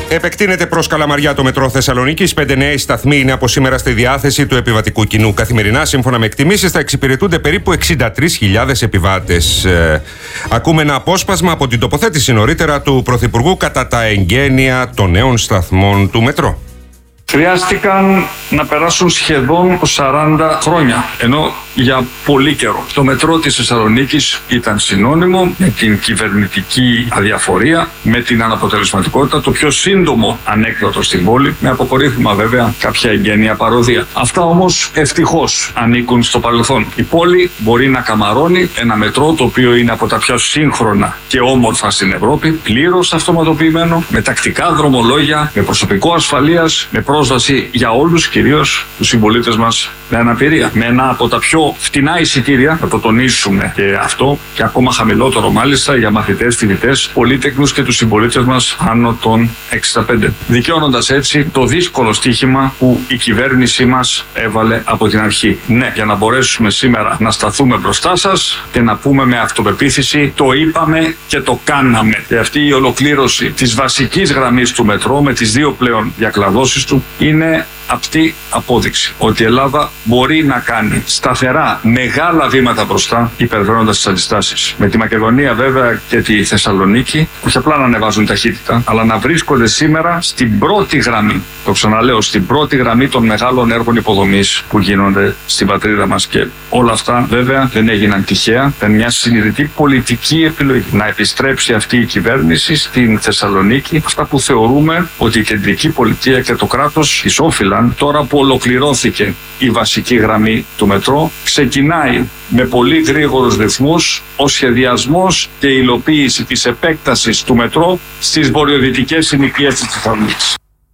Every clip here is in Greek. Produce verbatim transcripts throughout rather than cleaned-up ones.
Επεκτείνεται προς Καλαμαριά το μετρό Θεσσαλονίκης. Πέντε νέοι σταθμοί είναι από σήμερα στη διάθεση του επιβατικού κοινού. Καθημερινά, σύμφωνα με εκτιμήσεις, θα εξυπηρετούνται περίπου εξήντα τρεις χιλιάδες επιβάτες. Ε, ακούμε ένα απόσπασμα από την τοποθέτηση νωρίτερα του Πρωθυπουργού κατά τα εγγένεια των νέων σταθμών του μετρό. Χρειάστηκαν να περάσουν σχεδόν σαράντα χρόνια, ενώ για πολύ καιρό. Το μετρό της Θεσσαλονίκης ήταν συνώνυμο με την κυβερνητική αδιαφορία, με την αναποτελεσματικότητα, το πιο σύντομο ανέκδοτο στην πόλη, με αποκορύφημα βέβαια κάποια εγγένεια παροδία. Αυτά όμως ευτυχώς ανήκουν στο παρελθόν. Η πόλη μπορεί να καμαρώνει ένα μετρό το οποίο είναι από τα πιο σύγχρονα και όμορφα στην Ευρώπη, πλήρως αυτοματοποιημένο, με τακτικά δρομολόγια, με προσωπικό ασφαλείας, με πρόσβαση για όλους, κυρίως τους συμπολίτες μας με αναπηρία. Με ένα από τα πιο φτηνά εισιτήρια, θα το τονίσουμε και αυτό, και ακόμα χαμηλότερο μάλιστα για μαθητές, φοιτητές, πολύτεκνους και τους συμπολίτες μας άνω των εξήντα πέντε. Δικαιώνοντας έτσι το δύσκολο στοίχημα που η κυβέρνησή μας έβαλε από την αρχή. Ναι, για να μπορέσουμε σήμερα να σταθούμε μπροστά σας και να πούμε με αυτοπεποίθηση το είπαμε και το κάναμε. Και αυτή η ολοκλήρωση της βασικής γραμμής του μετρό με τις δύο πλέον διακλαδώσεις του είναι αυτή απόδειξη ότι η Ελλάδα μπορεί να κάνει σταθερά μεγάλα βήματα μπροστά, υπερβαίνοντας τις αντιστάσεις. Με τη Μακεδονία βέβαια και τη Θεσσαλονίκη, όχι απλά να ανεβάζουν ταχύτητα, αλλά να βρίσκονται σήμερα στην πρώτη γραμμή, το ξαναλέω, στην πρώτη γραμμή των μεγάλων έργων υποδομής που γίνονται στην πατρίδα μας. Και όλα αυτά βέβαια δεν έγιναν τυχαία, ήταν μια συνειδητή πολιτική επιλογή. Να επιστρέψει αυτή η κυβέρνηση στην Θεσσαλονίκη αυτά που θεωρούμε ότι η κεντρική πολιτεία και το κράτος της όφυλαν. Τώρα που ολοκληρώθηκε η βασική γραμμή του μετρό, ξεκινάει με πολύ γρήγορους ρυθμούς ο σχεδιασμός και η υλοποίηση της επέκτασης του μετρό στις βορειοδυτικές συνοικίες της Θεσσαλονίκης.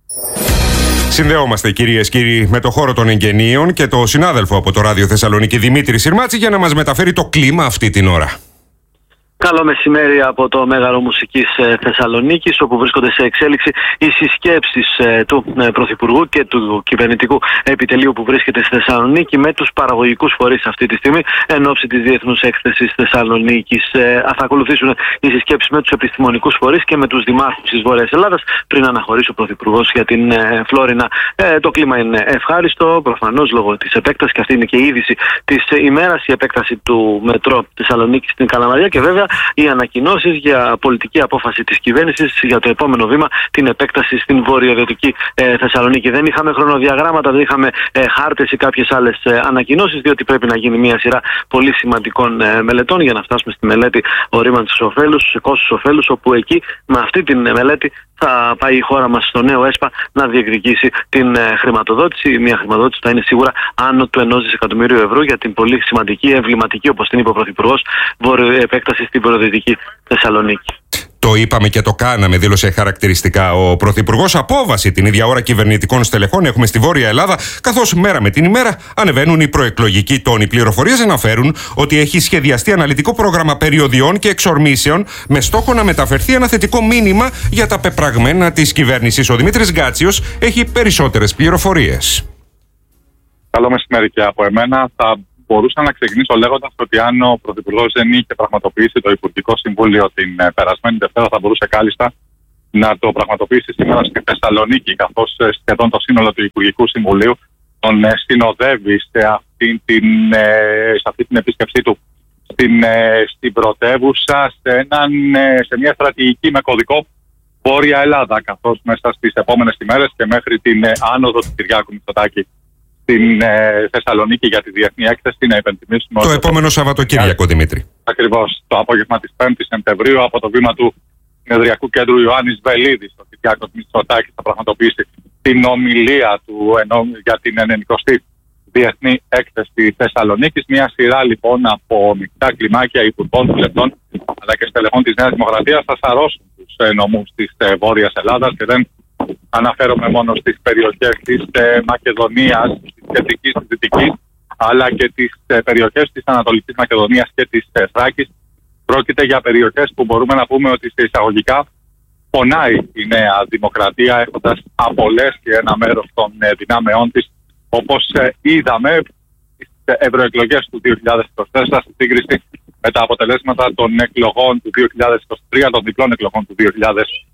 Συνδεόμαστε, κυρίες και κύριοι, με το χώρο των εγγενείων και το συνάδελφο από το Ράδιο Θεσσαλονίκη, Δημήτρη Συρμάτση, για να μας μεταφέρει το κλίμα αυτή την ώρα. Καλό μεσημέρι από το Μέγαρο Μουσικής Θεσσαλονίκης, όπου βρίσκονται σε εξέλιξη οι συσκέψεις του Πρωθυπουργού και του κυβερνητικού επιτελείου που βρίσκεται στη Θεσσαλονίκη με τους παραγωγικούς φορείς αυτή τη στιγμή εν ώψη της Διεθνούς Έκθεσης Θεσσαλονίκης. Θα ακολουθήσουν οι συσκέψεις με τους επιστημονικούς φορείς και με τους δημάρχους της Βόρειας Ελλάδας πριν αναχωρήσει ο Πρωθυπουργός για την Φλόρινα. Το κλίμα είναι ευχάριστο, προφανώς λόγω της επέκτασης, και αυτή είναι και η είδηση της ημέρας, η επέκταση του μετρό Θεσσαλονίκη στην Καλαμαριά, και βέβαια οι ανακοινώσεις για πολιτική απόφαση της κυβέρνησης για το επόμενο βήμα, την επέκταση στην βορειοδυτική ε, Θεσσαλονίκη. Δεν είχαμε χρονοδιαγράμματα, δεν είχαμε ε, χάρτες ή κάποιες άλλες ε, ανακοινώσεις, διότι πρέπει να γίνει μια σειρά πολύ σημαντικών ε, μελετών για να φτάσουμε στη μελέτη ορίμανσης ωφέλους, κόστους ωφέλους, όπου εκεί με αυτή την μελέτη θα πάει η χώρα μας στο νέο ΕΣΠΑ να διεκδικήσει την ε, χρηματοδότηση. Μια χρηματοδότηση θα είναι σίγουρα άνω του ενός δισεκατομμυρίου ευρώ για την πολύ σημαντική, εμβληματική, όπως την είπε ο Πρωθυπουργός, επέκταση στην βορειοδυτική Θεσσαλονίκη. Το είπαμε και το κάναμε, δήλωσε χαρακτηριστικά ο Πρωθυπουργός. Απόβαση την ίδια ώρα κυβερνητικών στελεχών έχουμε στη Βόρεια Ελλάδα, καθώς μέρα με την ημέρα ανεβαίνουν οι προεκλογικοί τόνοι. Πληροφορίες αναφέρουν ότι έχει σχεδιαστεί αναλυτικό πρόγραμμα περιοδιών και εξορμήσεων με στόχο να μεταφερθεί ένα θετικό μήνυμα για τα πεπραγμένα της κυβέρνησης. Ο Δημήτρης Γκάτσιος έχει περισσότερες πληροφορίες. Καλό μεσημέρι και από εμένα. Θα μπορούσα να ξεκινήσω λέγοντας ότι αν ο Πρωθυπουργός δεν είχε πραγματοποιήσει το Υπουργικό Συμβούλιο την περασμένη Δευτέρα, θα μπορούσε κάλλιστα να το πραγματοποιήσει σήμερα στη Θεσσαλονίκη, καθώς σχεδόν το σύνολο του Υπουργικού Συμβουλίου τον συνοδεύει σε αυτή την, σε αυτή την επίσκεψή του στην, στην πρωτεύουσα, σε, έναν, σε μια στρατηγική με κωδικό Βόρεια Ελλάδα, καθώς μέσα στις επόμενες ημέρες και μέχρι την άνοδο του Κυριάκου Μητσοτάκη στην ε, Θεσσαλονίκη για τη Διεθνή Έκθεση, να υπενθυμίσουμε. Το επόμενο Σαββατοκύριακο, Δημήτρη. Ακριβώς. Το απόγευμα της πέμπτης Σεπτεμβρίου, από το βήμα του Συνεδριακού Κέντρου Ιωάννης Βελίδης, ο Κυριάκος Μητσοτάκης θα πραγματοποιήσει την ομιλία του ενώ, για την ενενηκοστή Διεθνή Έκθεση Θεσσαλονίκης. Μια σειρά λοιπόν από μεικτά κλιμάκια υπουργών, βουλευτών αλλά και στελεχών της Νέας Δημοκρατίας θα σαρώσουν τους ε, νομούς της ε, Βόρειας Ελλάδας, και δεν αναφέρομαι μόνο στις περιοχές της ε, Μακεδονίας, της Κεντρικής, της Δυτικής, αλλά και τις ε, περιοχές της Ανατολικής Μακεδονίας και της ε, Θράκης. Πρόκειται για περιοχές που μπορούμε να πούμε ότι σε εισαγωγικά πονάει η Νέα Δημοκρατία, έχοντας απολέσει ένα μέρος των ε, δυνάμεών της, όπως ε, είδαμε στις ε, ευρωεκλογές του δύο χιλιάδες είκοσι τέσσερα, στη σύγκριση με τα αποτελέσματα των εκλογών του δύο χιλιάδες είκοσι τρία, των διπλών εκλογών του δύο χιλιάδες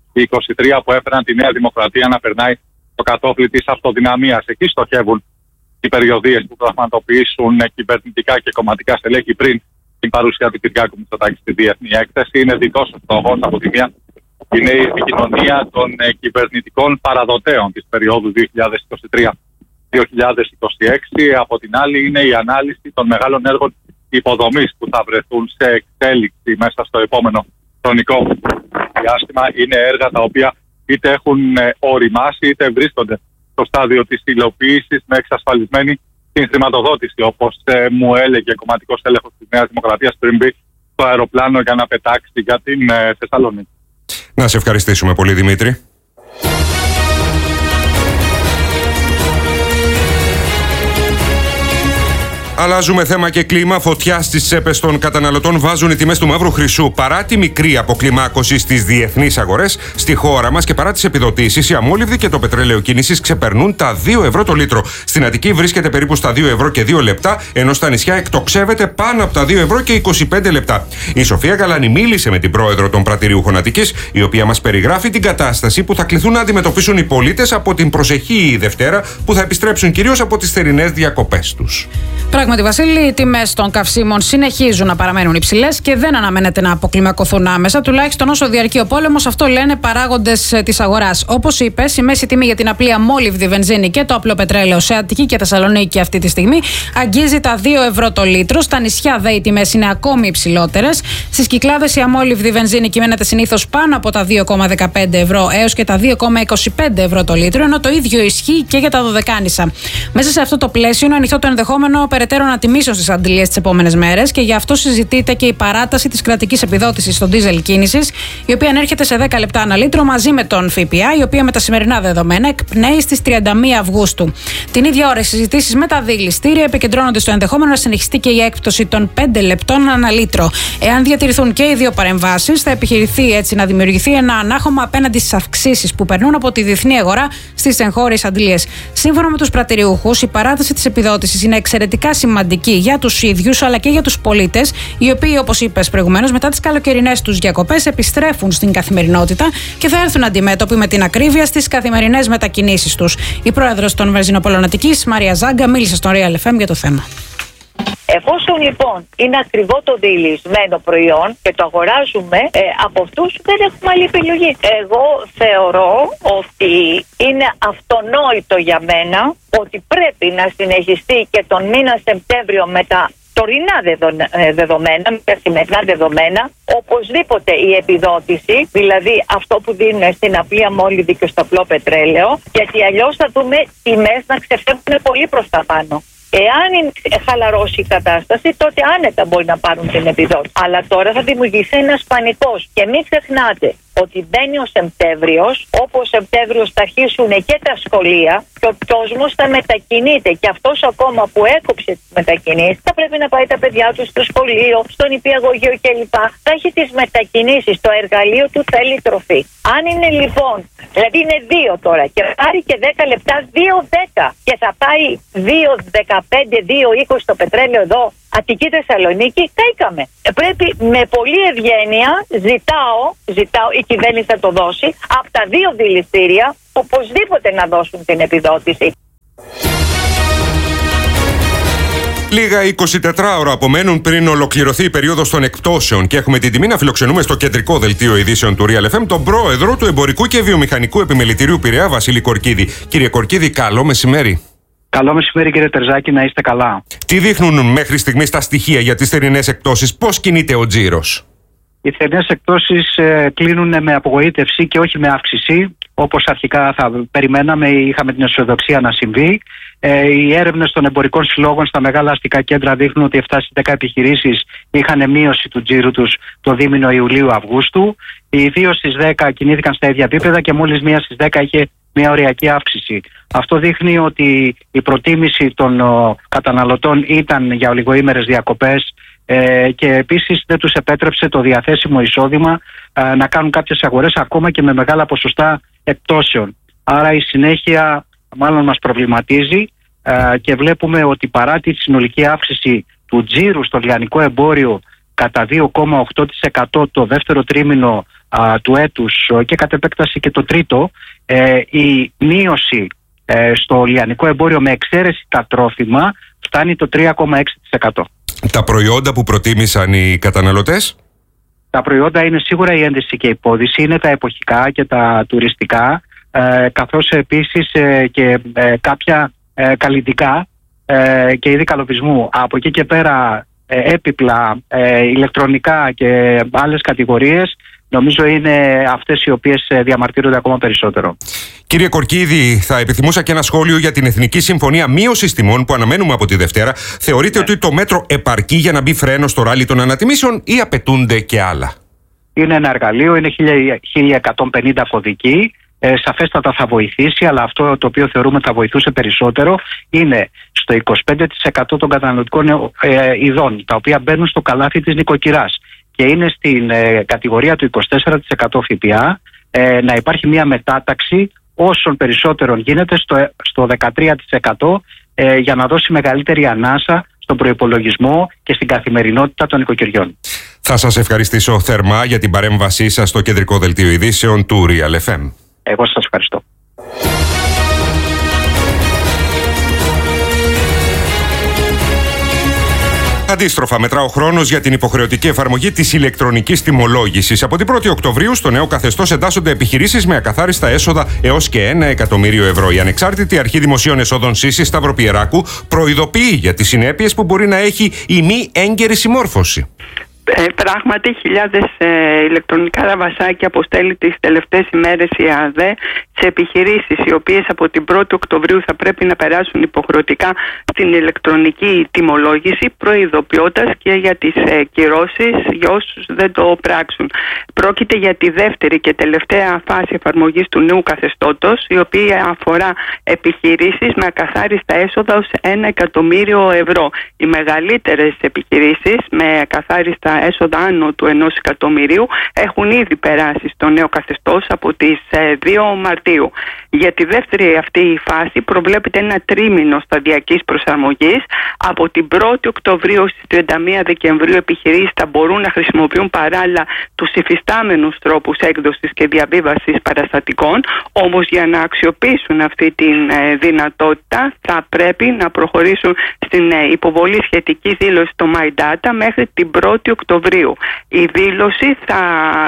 οι είκοσι τρία που έφεραν τη Νέα Δημοκρατία να περνάει το κατόφλι της αυτοδυναμίας. Εκεί στοχεύουν οι περιοδίες που πραγματοποιήσουν κυβερνητικά και κομματικά στελέχη πριν την παρουσία του Κυριάκου Μητσοτάκη στη Διεθνή Έκθεση. Είναι δικός του στόχος. Από τη μία είναι η επικοινωνία των κυβερνητικών παραδοτέων της περίοδου δύο χιλιάδες είκοσι τρία δύο χιλιάδες είκοσι έξι. Από την άλλη είναι η ανάλυση των μεγάλων έργων υποδομής που θα βρεθούν σε εξέλιξη μέσα στο επόμενο χρονικό διάστημα. Είναι έργα τα οποία είτε έχουν οριμάσει είτε βρίσκονται στο στάδιο της υλοποίησης με εξασφαλισμένη την χρηματοδότηση, όπως ε, μου έλεγε κομματικός έλεγχος της Νέας Δημοκρατίας πριν μπει στο αεροπλάνο για να πετάξει για την ε, Θεσσαλονίκη. Να σε ευχαριστήσουμε πολύ, Δημήτρη. Αλλάζουμε θέμα και κλίμα. Φωτιά στις τσέπες των καταναλωτών βάζουν οι τιμές του μαύρου χρυσού. Παρά τη μικρή αποκλιμάκωση στις διεθνείς αγορές, στη χώρα μας και παρά τις επιδοτήσεις, η αμόλυβδη και το πετρέλαιο κίνησης ξεπερνούν τα δύο ευρώ το λίτρο. Στην Αττική βρίσκεται περίπου στα δύο ευρώ και δύο λεπτά, ενώ στα νησιά εκτοξεύεται πάνω από τα δύο ευρώ και είκοσι πέντε λεπτά. Η Σοφία Γαλάνη μίλησε με την πρόεδρο των πρατηριούχων Αττικής, η οποία μας περιγράφει την κατάσταση που θα κληθούν να αντιμετωπίσουν οι πολίτες από την προσεχή Δευτέρα, που θα επιστρέψουν κυρίως από τις θερινές διακοπές τους. Πράγματι, Βασίλη, οι τιμές των καυσίμων συνεχίζουν να παραμένουν υψηλές και δεν αναμένεται να αποκλιμακωθούν άμεσα, τουλάχιστον όσο διαρκεί ο πόλεμος. Αυτό λένε παράγοντες της αγοράς. Όπως είπες, η μέση τιμή για την απλή αμόλυβδη βενζίνη και το απλό πετρέλαιο σε Αττική και Θεσσαλονίκη αυτή τη στιγμή αγγίζει τα δύο ευρώ το λίτρο. Στα νησιά δε οι τιμές είναι ακόμη υψηλότερες. Στις Κυκλάδες η αμόλυβδη βενζίνη κυμαίνεται συνήθως πάνω από τα δύο κόμμα δεκαπέντε ευρώ έως και τα δύο κόμμα είκοσι πέντε ευρώ το λίτρο, ενώ το ίδιο ισχύει και για τα δωδεκάνησα. Μέσα σε αυτό το πλαίσιο είναι ανοιχτό το ενδεχόμενο περαιτέρω ανατιμήσεων στις αντιλίες τις επόμενες μέρες και γι' αυτό συζητείται και η παράταση της κρατικής επιδότησης στον ντίζελ κίνησης, η οποία ανέρχεται σε δέκα λεπτά ανά λίτρο μαζί με τον ΦΠΑ, η οποία με τα σημερινά δεδομένα εκπνέει στις τριάντα μία Αυγούστου. Την ίδια ώρα οι συζητήσεις με τα δηληστήρια επικεντρώνονται στο ενδεχόμενο να συνεχιστεί και η έκπτωση των πέντε λεπτών ανά λίτρο. Εάν διατηρηθούν και οι δύο παρεμβάσεις, θα επιχειρηθεί έτσι να δημιουργηθεί ένα ανάχωμα απέναντι στις αυξήσεις που περνούν από τη διεθνή αγορά στις εγχώριες αντιλίες. Σύμφωνα με τους πρατηριούχους, η παράταση της επιδότησης είναι εξαιρετικά σημαντική για τους ίδιους αλλά και για τους πολίτες, οι οποίοι, όπως είπες προηγουμένως, μετά τις καλοκαιρινές τους διακοπές επιστρέφουν στην καθημερινότητα και θα έρθουν αντιμέτωποι με την ακρίβεια στις καθημερινές μετακινήσεις τους. Η πρόεδρος των Βενζινοπόλων Αττικής, Μαρία Ζάγκα, μίλησε στον Real εφ εμ για το θέμα. Εφόσον λοιπόν είναι ακριβό το διηλυσμένο προϊόν και το αγοράζουμε ε, από αυτούς, δεν έχουμε άλλη επιλογή. Εγώ θεωρώ ότι είναι αυτονόητο για μένα ότι πρέπει να συνεχιστεί και τον μήνα Σεπτέμβριο με τα τωρινά δεδομένα, με τα σημερινά δεδομένα, οπωσδήποτε η επιδότηση, δηλαδή αυτό που δίνουν στην απλή αμόλυβδη και στο απλό πετρέλαιο, γιατί αλλιώς θα δούμε τιμές να ξεφεύγουν πολύ προς τα πάνω. Εάν χαλαρώσει η κατάσταση, τότε άνετα μπορεί να πάρουν την επιδότηση. Αλλά τώρα θα δημιουργηθεί ένας πανικός. Και μην ξεχνάτε ότι μπαίνει ο Σεπτέμβριος, όπου ο Σεπτέμβριος θα αρχίσουν και τα σχολεία και ο κόσμος θα μετακινείται. Και αυτός ακόμα που έκοψε τις μετακινήσεις θα πρέπει να πάει τα παιδιά του στο σχολείο, στο νηπιαγωγείο κλπ. Θα έχει τις μετακινήσεις, το εργαλείο του θέλει τροφή. Αν είναι λοιπόν, δηλαδή είναι δύο τώρα και πάρει και δέκα λεπτά, δύο δέκα και θα πάει δύο δεκαπέντε, δύο είκοσι το πετρέλαιο εδώ, Αττική Θεσσαλονίκη, καήκαμε. Πρέπει με πολλή ευγένεια, ζητάω, ζητάω, η κυβέρνηση θα το δώσει, από τα δύο δηληστήρια, οπωσδήποτε να δώσουν την επιδότηση. Λίγα εικοσιτέσσερις ώρα απομένουν πριν ολοκληρωθεί η περίοδος των εκπτώσεων και έχουμε την τιμή να φιλοξενούμε στο κεντρικό δελτίο ειδήσεων του Real εφ εμ τον πρόεδρο του Εμπορικού και Βιομηχανικού Επιμελητηρίου Πειραιά, Βασίλη Κορκίδη. Κύριε Κορκίδη, καλό μεσημέρι. Καλό μεσημέρι, κύριε Τερζάκη, να είστε καλά. Τι δείχνουν μέχρι στιγμής τα στοιχεία για τις θερινές εκπτώσεις, πώς κινείται ο τζίρος? Οι θερινές εκπτώσεις ε, κλείνουν με απογοήτευση και όχι με αύξηση, όπως αρχικά θα περιμέναμε ή είχαμε την αισιοδοξία να συμβεί. Ε, οι έρευνες των εμπορικών συλλόγων στα μεγάλα αστικά κέντρα δείχνουν ότι επτά στις δέκα επιχειρήσεις είχαν μείωση του τζίρου τους το δίμηνο Ιουλίου-Αυγούστου. Οι δύο στις δέκα κινήθηκαν στα ίδια επίπεδα και μόλις μία στις δέκα είχε μια οριακή αύξηση. Αυτό δείχνει ότι η προτίμηση των ο, καταναλωτών ήταν για ολιγοήμερες διακοπές ε, και επίσης δεν τους επέτρεψε το διαθέσιμο εισόδημα ε, να κάνουν κάποιες αγορές ακόμα και με μεγάλα ποσοστά εκπτώσεων. Άρα η συνέχεια μάλλον μας προβληματίζει ε, και βλέπουμε ότι παρά τη συνολική αύξηση του τζίρου στο λιανικό εμπόριο κατά δύο κόμμα οκτώ τοις εκατό το δεύτερο τρίμηνο α, του έτους και κατ' επέκταση και το τρίτο, ε, η μείωση ε, στο λιανικό εμπόριο με εξαίρεση τα τρόφιμα φτάνει το τρία κόμμα έξι τοις εκατό. Τα προϊόντα που προτίμησαν οι καταναλωτές? Τα προϊόντα είναι σίγουρα η ένδυση και η υπόδυση, είναι τα εποχικά και τα τουριστικά, ε, καθώς επίσης ε, και ε, κάποια ε, καλλιτικά ε, και είδη καλοπισμού. Από εκεί και πέρα ε, έπιπλα, ε, ηλεκτρονικά και άλλες κατηγορίες νομίζω είναι αυτές οι οποίες διαμαρτύρονται ακόμα περισσότερο. Κύριε Κορκίδη, θα επιθυμούσα και ένα σχόλιο για την Εθνική Συμφωνία Μείωσης Τιμών που αναμένουμε από τη Δευτέρα. Θεωρείτε ναι. ότι το μέτρο επαρκεί για να μπει φρένο στο ράλι των ανατιμήσεων ή απαιτούνται και άλλα? Είναι ένα εργαλείο, είναι χίλια εκατόν πενήντα κωδικοί. Ε, σαφέστατα θα βοηθήσει, αλλά αυτό το οποίο θεωρούμε θα βοηθούσε περισσότερο είναι στο είκοσι πέντε τοις εκατό των καταναλωτικών ε, ειδών, τα οποία μπαίνουν στο καλάθι της νοικοκυράς και είναι στην ε, κατηγορία του είκοσι τέσσερα τοις εκατό ΦΠΑ, ε, να υπάρχει μια μετάταξη όσων περισσότερων γίνεται στο, στο δεκατρία τοις εκατό ε, για να δώσει μεγαλύτερη ανάσα στον προϋπολογισμό και στην καθημερινότητα των νοικοκυριών. Θα σας ευχαριστήσω θερμά για την παρέμβασή σας στο κεντρικό δελτίο ειδήσεων του Real εφ εμ. Εγώ σας ευχαριστώ. Αντίστροφα, μετρά ο χρόνος για την υποχρεωτική εφαρμογή της ηλεκτρονικής τιμολόγησης. Από την πρώτη Οκτωβρίου, στο νέο καθεστώς εντάσσονται επιχειρήσεις με ακαθάριστα έσοδα έως και ένα εκατομμύριο ευρώ. Η ανεξάρτητη αρχή δημοσίων εσόδων ΣΥΣΥ Σταυροπιεράκου προειδοποιεί για τις συνέπειες που μπορεί να έχει η μη έγκαιρη συμμόρφωση. Ε, πράγματι, χιλιάδες ε, ηλεκτρονικά ραβασάκια αποστέλει τις τελευταίες ημέρες η ΑΔΕ σε επιχειρήσεις οι οποίες από την πρώτη Οκτωβρίου θα πρέπει να περάσουν υποχρεωτικά στην ηλεκτρονική τιμολόγηση, προειδοποιώντας και για τις ε, κυρώσεις για όσους δεν το πράξουν. Πρόκειται για τη δεύτερη και τελευταία φάση εφαρμογής του νέου καθεστώτος, η οποία αφορά επιχειρήσεις με ακαθάριστα έσοδα ως ένα εκατομμύριο ευρώ. Οι μεγαλύτερες επιχειρήσεις με ακαθάριστα έσοδα άνω του ενός εκατομμυρίου έχουν ήδη περάσει στο νέο καθεστώς από τις δύο Μαρτίου. Για τη δεύτερη αυτή φάση προβλέπεται ένα τρίμηνο σταδιακής προσαρμογής. Από την πρώτη Οκτωβρίου στις τριάντα μία Δεκεμβρίου επιχειρήσεις θα μπορούν να χρησιμοποιούν παράλληλα τους υφιστάμενους τρόπους έκδοσης και διαβίβασης παραστατικών. Όμως για να αξιοποιήσουν αυτή τη δυνατότητα θα πρέπει να προχωρήσουν στην υποβολή σχετικής δήλωσης στο MyData μέχρι την πρώτη Οκτωβρίου. Η δήλωση θα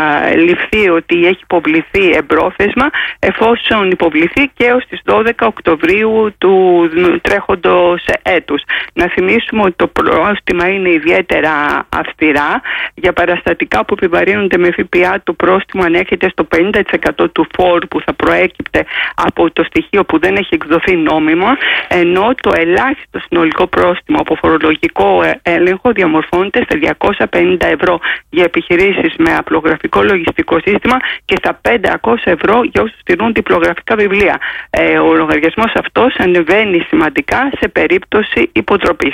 ληφθεί ότι έχει υποβληθεί εμπρόθεσμα εφόσον υποβληθεί και έως τις δώδεκα Οκτωβρίου του τρέχοντος έτους. Να θυμίσουμε ότι το πρόστιμα είναι ιδιαίτερα αυστηρά. Για παραστατικά που επιβαρύνονται με ΦΠΑ, το πρόστιμο ανέρχεται στο πενήντα τοις εκατό του φόρου που θα προέκυπτε από το στοιχείο που δεν έχει εκδοθεί νόμιμα, ενώ το ελάχιστο συνολικό πρόστιμο από φορολογικό έλεγχο διαμορφώνεται στα διακόσια πενήντα ευρώ για επιχειρήσεις με απλογραφικό λογιστικό σύστημα και στα πεντακόσια ευρώ για όσους στηρούν διπλογραφικά βιβλία. Ε, ο λογαριασμός αυτός ανεβαίνει σημαντικά σε περίπτωση υποτροπής.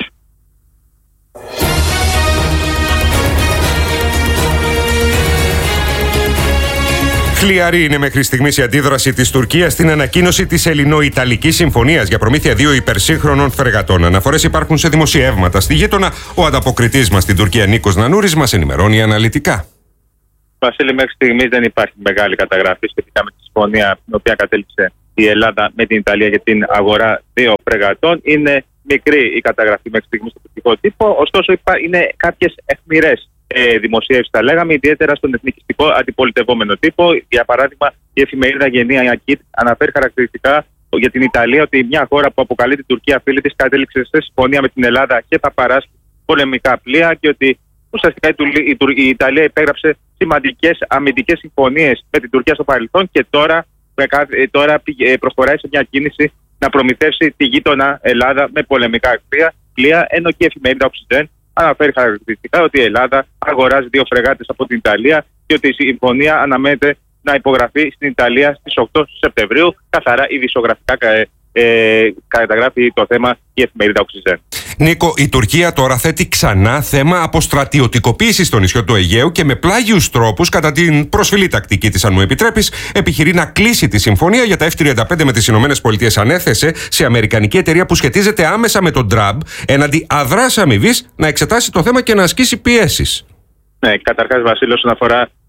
Χλιαρή είναι μέχρι στιγμής η αντίδραση της Τουρκίας στην ανακοίνωση της Ελληνο-Ιταλικής Συμφωνίας για προμήθεια δύο υπερσύγχρονων φρεγατών. Αναφορές υπάρχουν σε δημοσιεύματα στη γείτονα. Ο ανταποκριτής μας στην Τουρκία, Νίκος Νανούρης, μας ενημερώνει αναλυτικά. Βασίλη, μέχρι στιγμής δεν υπάρχει μεγάλη καταγραφή σχετικά με τη συμφωνία την οποία κατέληξε η Ελλάδα με την Ιταλία για την αγορά δύο φρεγατών. Είναι μικρή η καταγραφή μέχρι στιγμής στο τουρκικό τύπο, ωστόσο είναι κάποιες αιχμηρές Ε, δημοσίευση, θα λέγαμε, ιδιαίτερα στον εθνικιστικό αντιπολιτευόμενο τύπο. Για παράδειγμα, η εφημερίδα Γενία Ακίτ αναφέρει χαρακτηριστικά για την Ιταλία ότι μια χώρα που αποκαλεί την Τουρκία φίλη της κατέληξε σε συμφωνία με την Ελλάδα και θα παράσχει πολεμικά πλοία και ότι ουσιαστικά η, η, η Ιταλία υπέγραψε σημαντικές αμυντικές συμφωνίες με την Τουρκία στο παρελθόν και τώρα, τώρα προχωράει σε μια κίνηση να προμηθεύσει τη γείτονα Ελλάδα με πολεμικά πλοία, ενώ και η εφημερίδα Οξιζέν αναφέρει χαρακτηριστικά ότι η Ελλάδα αγοράζει δύο φρεγάτες από την Ιταλία και ότι η συμφωνία αναμένεται να υπογραφεί στην Ιταλία στις οκτώ Σεπτεμβρίου. Καθαρά ειδησιογραφικά ε, καταγράφει το θέμα η εφημερίδα Οξιζέν. Νίκο, η Τουρκία τώρα θέτει ξανά θέμα αποστρατιωτικοποίηση στο νησιό του Αιγαίου και με πλάγιους τρόπους, κατά την προσφυλή τακτική της, αν μου επιτρέπεις, επιχειρεί να κλείσει τη συμφωνία για τα εφ τριάντα πέντε με τις ΗΠΑ. Ανέθεσε σε αμερικανική εταιρεία που σχετίζεται άμεσα με τον Τραμπ έναντι αδράς αμοιβής να εξετάσει το θέμα και να ασκήσει πιέσεις. Ναι, καταρχάς, Βασίλη, όσον αφορά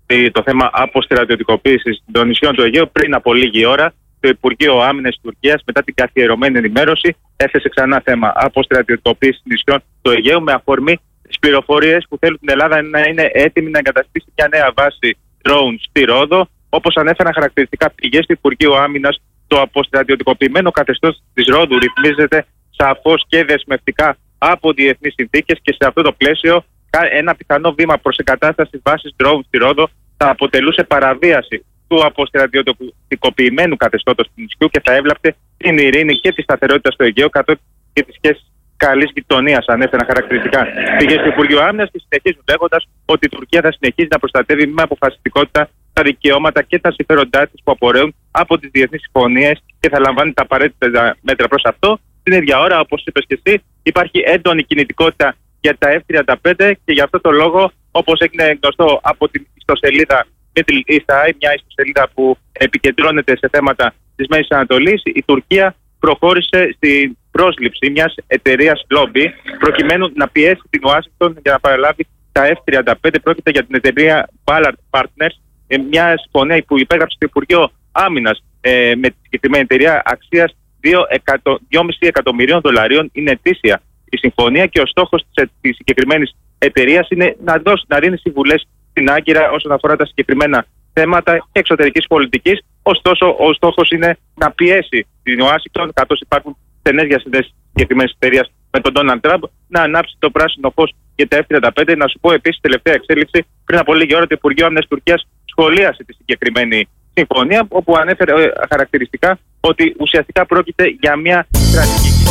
το θέμα αποστρατιωτικοποίησης των νησιών του Αιγαίου. Πριν από λίγη ώρα, το Υπουργείο Άμυνας της Τουρκίας, μετά την καθιερωμένη ενημέρωση, έθεσε ξανά θέμα αποστρατιωτικοποίησης νησιών του Αιγαίου με αφορμή τις πληροφορίες που θέλουν την Ελλάδα να είναι έτοιμη να εγκαταστήσει μια νέα βάση drones στη Ρόδο. Όπως ανέφεραν χαρακτηριστικά πηγές του Υπουργείου Άμυνας, το αποστρατιωτικοποιημένο καθεστώς της Ρόδου ρυθμίζεται σαφώς και δεσμευτικά από διεθνείς συνθήκες και σε αυτό το πλαίσιο ένα πιθανό βήμα προς εγκατάσταση βάσης drones στη Ρόδο θα αποτελούσε παραβίαση του αποστρατιωτικοποιημένου καθεστώτος του νησιού και θα έβλαπτε την ειρήνη και τη σταθερότητα στο Αιγαίο καθώς και τις σχέσεις καλής γειτονίας, ανέφεραν χαρακτηριστικά πηγές του Υπουργείου Άμυνας και συνεχίζουν λέγοντας ότι η Τουρκία θα συνεχίζει να προστατεύει με αποφασιστικότητα τα δικαιώματα και τα συμφέροντά της που απορρέουν από τις διεθνείς συμφωνίες και θα λαμβάνει τα απαραίτητα μέτρα προς αυτό. Την ίδια ώρα, όπως είπες και εσύ, υπάρχει έντονη κινητικότητα για τα εφ τριάντα πέντε και γι' αυτό το λόγο, όπως έγινε γνωστό από την ιστοσελίδα Middle East Eye, μια ιστοσελίδα που επικεντρώνεται σε θέματα της Μέσης Ανατολής, η Τουρκία προχώρησε στην πρόσληψη μιας εταιρείας lobby προκειμένου να πιέσει την Ουάσιγκτον για να παραλάβει τα εφ τριάντα πέντε. Πρόκειται για την εταιρεία Ballard Partners, μια συμφωνία που υπέγραψε το Υπουργείο Άμυνας ε, με τη συγκεκριμένη εταιρεία αξίας δύο κόμμα πέντε εκατομμυρίων δολαρίων. Είναι ετήσια η συμφωνία και ο στόχος της, της συγκεκριμένης εταιρείας είναι να δώσει, να δίνει συμβουλές στην Άγκυρα όσον αφορά τα συγκεκριμένα θέματα εξωτερικής πολιτικής. Ωστόσο, ο στόχος είναι να πιέσει την Ουάσιγκτον, καθώς υπάρχουν στενές διασυνδέσεις συγκεκριμένης εταιρείας με τον Ντόναλντ Τραμπ, να ανάψει το πράσινο φως για τα εφ τριάντα πέντε. Να σου πω επίσης, τελευταία εξέλιξη, πριν από λίγη ώρα, το Υπουργείο Άμυνας της Τουρκίας σχολίασε τη συγκεκριμένη συμφωνία, όπου ανέφερε χαρακτηριστικά ότι ουσιαστικά πρόκειται για μια στρατηγική